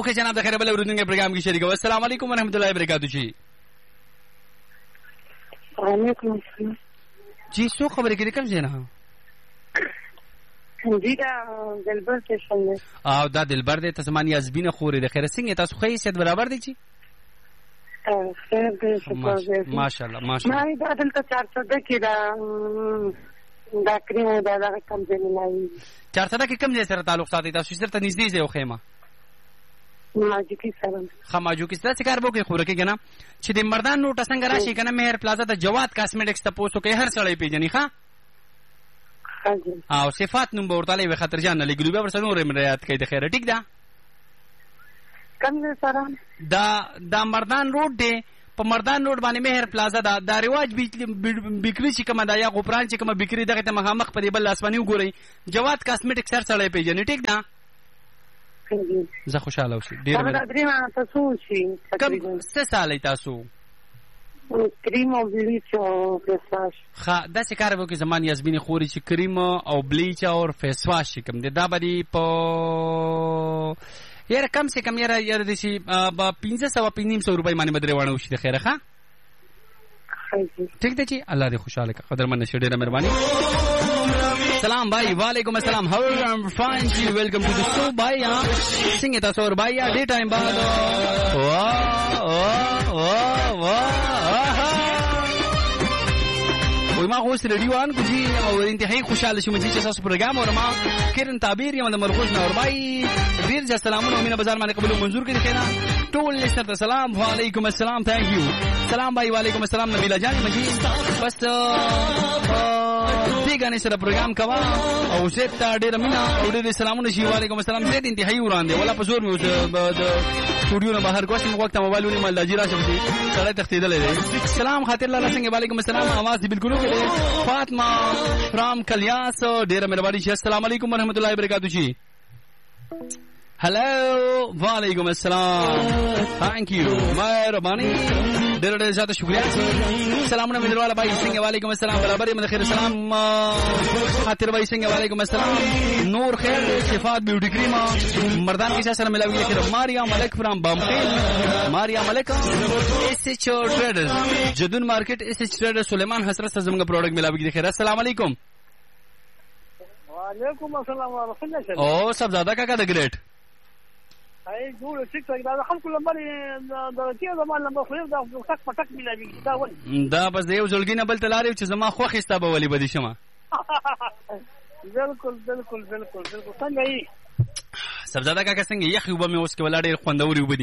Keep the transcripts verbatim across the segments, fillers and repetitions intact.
اوکے جناب د خیر بل ورودونکو پروګرام کې شریک و. السلام علیکم ورحمۃ اللہ وبرکاتہ. جی وعلیکم السلام. جی سو خبرې کې کوم ځای نه؟ جی دا دلبر ته څنګه او دا دلبر دې تاسو مانی ازبینه خورې د خیر څنګه تاسو خو یې برابر دي چی؟ خیر دې شکر. ماشاءالله ماشاءالله. ما دا دلته چار سده کې دا دا کریم دا دا کم ځای نه چار سده کې کم ځای سره تعلق ساتي تاسو سره ته نږدې ځای خو ما ماجوکی سره خماجوکی سره څه کار وکړي خو راکې کنه چې د مردان نوټ څنګه راشي کنه مهر پلازا ته جواد کاسمیټکس ته پوسټ کوي هر سړی پیژني ښا او صفات نوم ورته لوي خطر جان نه لګلو به ورسره نور مریات کوي د خیره ټیک ده کم سره دا دا مردان روډ دی په مردان روډ باندې مهر پلازا دا دا رواج بکری چې کومه دا یا غفران چې کومه بکری دغه ته مخامخ په دې بل اسماني وګورئ جواد کاسمیټکس هر سړی پیژني ټیک ده زه خوشاله اوسئ ډیر دا درې ما تاسو شي کم څه سال تاسو کریم او بلیچ او فیس واش ښه داسې کار وکړئ زما یاسمین خوري چې کریم او بلیچ او فیس واش کوم دی دا به په یاره کم سے کم یاره یاره د شي پنځه سوه پنځه نیم سوه روپۍ باندې به درې واړه وشي د خیره ښه ٹھیک دی چې الله دې خوشحاله کړه قدرمن شي ډېره مهرباني. سلام بھائی وعلیکم السلام how are you fine you welcome to the show bhai yaar sing it asor bhai yaar day time baad wah wah wah wah وای ما اوس ریډیو ان کو جی او انتهایی خوشاله شوم چې تاسو پروګرام او ما کیرن تعبیر یم د مرغوش نور بای ډیر ځ سلامونه امینه بازار باندې قبول منظور کړي خیره ټول لسر ته سلام وعلیکم السلام ثانک یو سلام بای وعلیکم السلام نبیلا جان مجید بس دیګانې سره پروګرام کوا او زه ته ډیر مینا او ډیر سلامونه شي وعلیکم السلام زه انتهایی وړاندې ولا په زور مې اوس د سټوډیو نه بهر کوم وخت موبایل ونی مال داجی راشم دي سره تختیدل دي سلام خاطر الله څنګه وعلیکم السلام आवाज بالکل فاطمه فرام کلیاس ډیره مهرباني شي السلام علیکم ورحمت الله وبرکاتہ جی هلو وعلیکم السلام ثانک یو مهرباني ډیره ډیره زیاته شکریہ سلامونه مدرواله بھائی څنګه وعلیکم السلام برابر مده خیر سلام خاطر بھائی څنګه وعلیکم السلام نور خیر صفات بیوټی کریم مردان کې سره ملاوي خیر ماریا ملک فرام بامخیل ماریا ملک اس ایچ ټریډرز جدون مارکیټ اس ایچ ټریډر سلیمان حسرت زموږ پروډکټ ملاوي خیر السلام علیکم وعلیکم السلام ورحمۃ اللہ او سب زیادہ کا کا گریٹ ای جوړ ټیک ټاک دا خلکو لمبر د کیو زمان لمبر خو دا ټک پټک ملایي دا ول دا بس یو ځلګینه بل تلاري چې زما خو خسته به ولي بدی شمه بالکل بالکل بالکل بالکل څنګه ای سبزاده کا څنګه یخ وب مې اوس کې ولاړې خوندوري وبدي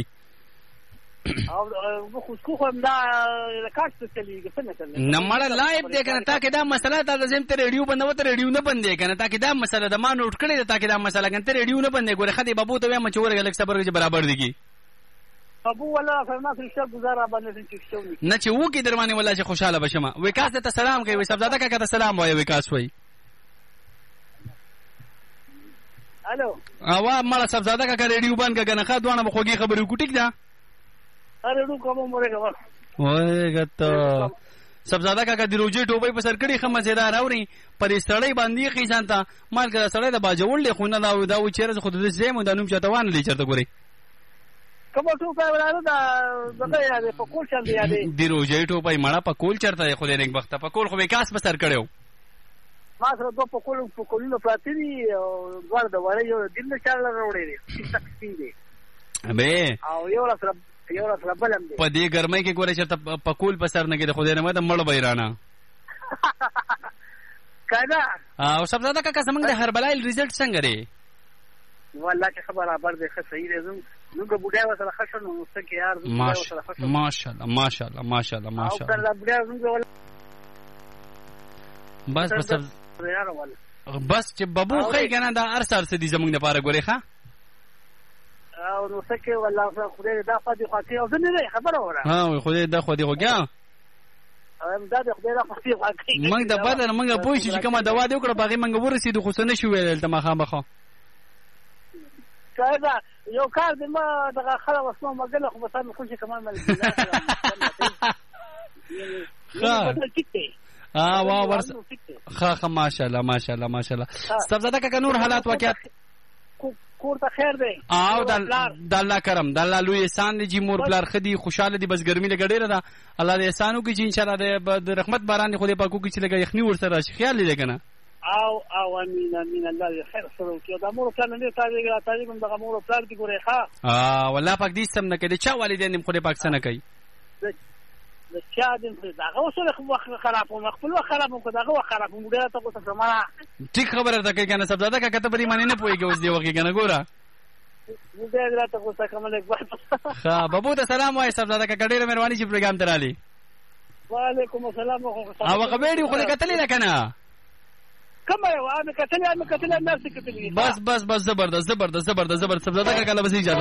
او خو خو هم دا کارت چلیږي څنګه څنګه نمړه لایب دې کنه تا کې دا مسله دا زم ته ریډیو بندو ته ریډیو نه بندې کنه تا کې دا مسله د ما نوٹ کړی تا کې دا مسله کنه ته ریډیو نه بندې ګوره خدي بابو ته ما چور غلک صبر کې برابر دیږي ابو ولا فرما في الشاب گزاره باندې چې شونی نه چې وو کې درمانه ولا چې خوشاله بشم وکاس ته سلام کوي سبزاده کا ته سلام وای وکاس وای الو اوا مړه سبزاده کا ریډیو باندې کنه خا دوانه بخوږي خبرې کو ټیک ده اره رو کوم مورګه وا وای ګټه سبزاده کا د روجي ټوبې په سر کړي خمه زیدار اوري پرې سړی باندې خېسان ته مال کړه سړی د باجوړ له خونه دا دا و چیرې خود د زمو د نوم چتوان لې چرته ګوري کوم ټوپه وراره دا دغه یاده په کول چل دی یاده د روجي ټوپې مړه په کول چرته خو دې نیک وخت په کول خو وکاس په سر کړو ما سره دوه په کول په کولونو پاتې او ور د وړې یو دل چل وروړې دي تکسي دي به او یو سره یو سره بلم دي په دې ګرمۍ کې ګوره چې په کول په سر نه کې د خدای نه مده مړ بیرانه کدا او سبزاده کا زمنګ د هر بلایل ریزلټ څنګه لري والله چې خبر خبر ده ښه صحیح ده نو ګ بډای وسره خشن نو څنګه یار ماشاءالله ماشاءالله ماشاءالله ماشاءالله او د بډای نو بس بس بس چې بابو خی کنه دا ارسر سدي زمنګ نه پاره ګوري ښا او نو څنګه والله خدای دا خو دې خاطر او نه خبره وره ها خدای دا خو دې وګیا ام دا خدای دا خو دې واقعي موږ د بدن موږ پوه شو چې کومه دوا دې وکړه باغې موږ ورسېدو خو څه نشو ویل ته مخه مخه کایدا یو کار دې ما دغه خلا وسمه مګله خو مثلا خوشي کمان مل ها اه وا ورس خا خا ماشاءالله ماشاءالله ماشاءالله سبزاده کا نور حالات واقعات کور ته خیر دی او د الله کرم د الله لوی احسان دی چې مور پلار خدي خوشاله دي بس ګرمي لګ ډیره ده الله دې احسانو کې چې ان شاء الله د رحمت باران دی خو دې پاکو کې چې لګ یخني ورسره راشي خیال دې کنه او او امين امين الله دې خیر سره وکړي دا مور پلار نه تاریخ تاریخ هم د مور پلار کې ګورې ښا اه والله پاک دې سم نه کړي چا والدین خو دې پاک سره کوي د چا دې دغه وسره وخت خراب او خپل وخت خراب او دغه وخت خراب مو ډیره تاسو ته ما ټیک خبره ده کنه سبزاده کا کته پرې معنی نه پويږي اوس دی وخت کنه ګوره مو ډیره تاسو کوم له وخت ها بابو ته سلام وای سبزاده کا ډیره مهرباني چې پروګرام ترالي وعلیکم السلام او خبرې خو کتلې نه کنه کومه یو انا کتلې انا کتلې نفس کتلې بس بس بس زبردست زبردست زبردست زبردست سبزاده کا کله بس